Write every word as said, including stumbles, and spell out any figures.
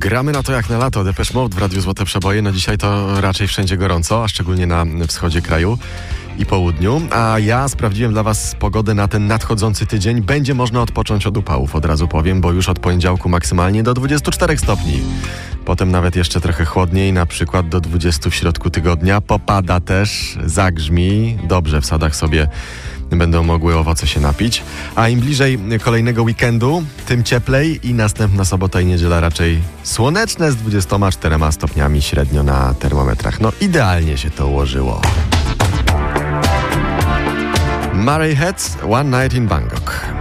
Gramy na to jak na lato. Depeche Mode w Radiu Złote Przeboje. No dzisiaj to raczej wszędzie gorąco, a szczególnie na wschodzie kraju i południu. A ja sprawdziłem dla Was pogodę na ten nadchodzący tydzień. Będzie można odpocząć od upałów, od razu powiem, bo już od poniedziałku maksymalnie do dwudziestu czterech stopni. Potem nawet jeszcze trochę chłodniej, na przykład do dwudziestu w środku tygodnia. Popada też, zagrzmi. Dobrze, w sadach sobie będą mogły owoce się napić. A im bliżej kolejnego weekendu, tym cieplej i następna sobota i niedziela raczej słoneczne z dwudziestoma czterema stopniami średnio na termometrach. No idealnie się to ułożyło. Murray Head, One Night in Bangkok.